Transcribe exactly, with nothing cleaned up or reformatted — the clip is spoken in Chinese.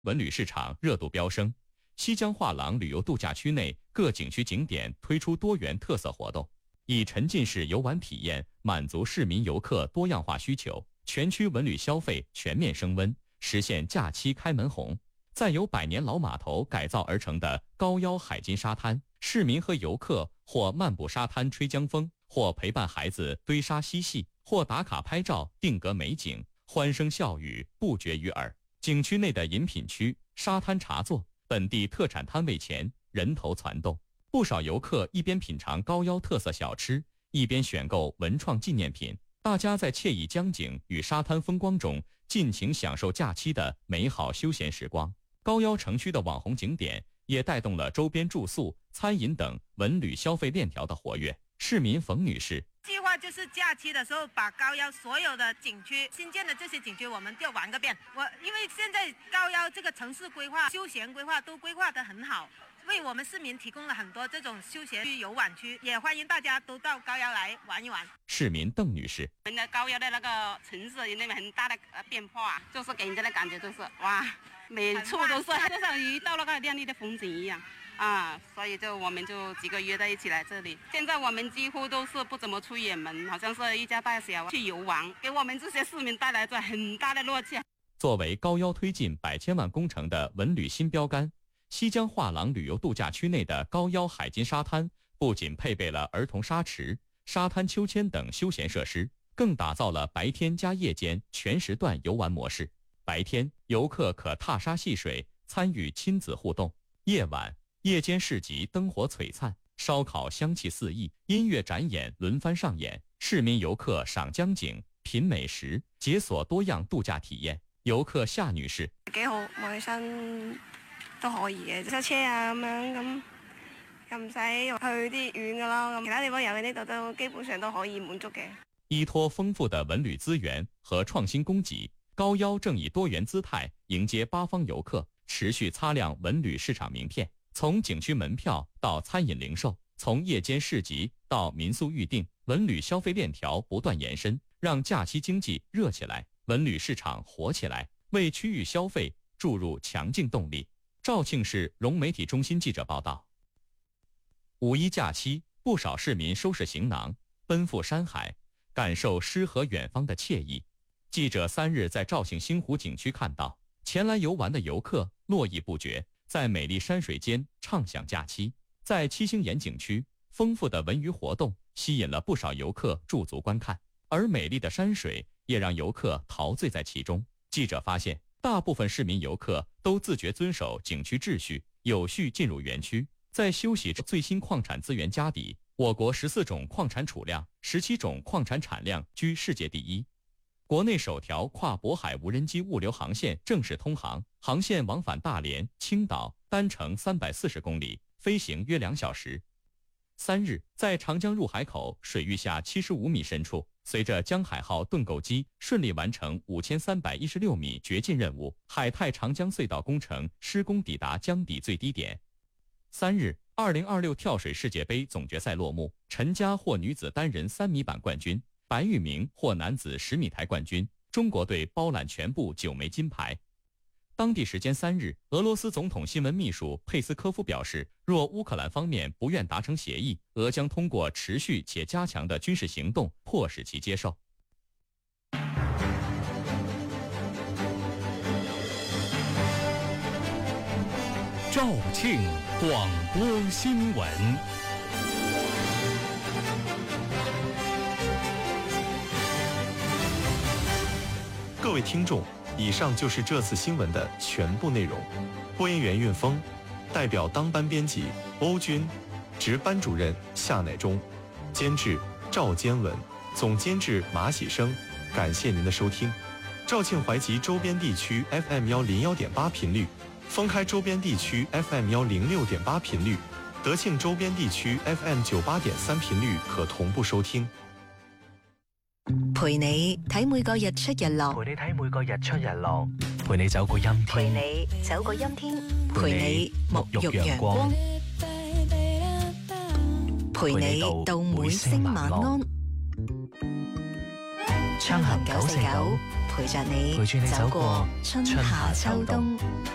文旅市场热度飙升。西江画廊旅游度假区内各景区景点推出多元特色活动，以沉浸式游玩体验满足市民游客多样化需求，全区文旅消费全面升温，实现假期开门红。再由百年老码头改造而成的高腰海金沙滩，市民和游客或漫步沙滩吹江风，或陪伴孩子堆沙嬉戏，或打卡拍照定格美景，欢声笑语不绝于耳。景区内的饮品区、沙滩茶座、本地特产摊位前人头攒动，不少游客一边品尝高腰特色小吃，一边选购文创纪念品。大家在惬意江景与沙滩风光中尽情享受假期的美好休闲时光。高腰城区的网红景点也带动了周边住宿、餐饮等文旅消费链条的活跃。市民冯女士计划就是假期的时候把高腰所有的景区新建的这些景区我们就玩个遍。我因为现在高腰这个城市规划、休闲规划都规划得很好，为我们市民提供了很多这种休闲区、游玩区，也欢迎大家都到高腰来玩一玩。 市民邓女士， 我们的高腰的那个城市有那么很大的变化，就是给人家的感觉就是哇，每处都是就像一道那个亮丽的风景一样啊，所以就我们就几个约在一起来这里。现在我们几乎都是不怎么出远门，好像是一家大小去游玩，给我们这些市民带来着很大的乐趣。 作为高腰推进百千万工程的文旅新标杆，西江画廊旅游度假区内的高腰海金沙滩不仅配备了儿童沙池、沙滩秋千等休闲设施，更打造了白天加夜间全时段游玩模式。白天游客可踏沙戏水，参与亲子互动；夜晚夜间市集灯火璀璨，烧烤香气四溢，音乐展演轮番上演，市民游客赏江景、品美食，解锁多樣度假體驗。遊客夏女士幾好，望起身都可以嘅，塞車啊咁樣咁，又唔使去啲遠嘅咯，咁其他地方遊嘅呢度都基本上都可以滿足嘅。 依托豐富的文旅資源和創新供給，高腰正以多元姿態迎接八方遊客，持續擦亮文旅市場名片。從景區門票到餐飲零售，從夜間市集到民宿預訂，文旅消費鏈條不斷延伸，讓假期經濟熱起來，文旅市場火起來，為區域消費注入強勁動力。肇慶市融媒體中心記者報道。五一假期，不少市民收拾行囊，奔赴山海，感受詩和遠方的愜意。記者三日在肇慶星湖景區看到，前來遊玩的遊客絡繹不絕，在美麗山水間暢享假期。在七星岩景區，豐富的文娛活動吸引了不少遊客駐足觀看，而美麗的山水也讓遊客陶醉在其中。記者發現，大部分市民遊客都自覺遵守景區秩序，有序進入園區。在休息最新礦產資源家底，我國十四種礦產儲量、十七種礦產產量居世界第一。國內首條跨渤海無人機物流航線正式通航，航線往返大連、青島，單程三百四十公里，飛行約兩小時。三日，在長江入海口水域下七十五米深處，隨着江海號盾構機順利完成五千三百一十六米掘進任務，海泰長江隧道工程施工抵達江底最低點。三日，二零二六跳水世界盃總決賽落幕，陳嘉獲女子單人三米板冠軍，白玉明獲男子十米台冠軍，中國隊包攬全部九枚金牌。當地時間三日，俄羅斯總統新聞秘書佩斯科夫表示，若烏克蘭方面不願達成協議，俄將通過持續且加強的軍事行動迫使其接受。 肇慶廣播新聞。 各位聽眾，以上就是這次新聞的全部內容。播音員運峰，代表當班編輯歐軍，值班主任夏乃忠，監製趙堅文，總監製馬喜生。感謝您的收聽。肇慶淮集周邊地區 F M 幺零幺點八頻率，封開周邊地區 F M 幺零六點八頻率，德慶周邊地區 F M 九八點三頻率可同步收聽。 陪你睇每個日出日落， 陪你睇每個日出日落，陪你走過陰天， 陪你走過陰天，陪你沐浴陽光，陪你到每聲晚安。暢行九四九，陪着你走過春夏秋冬。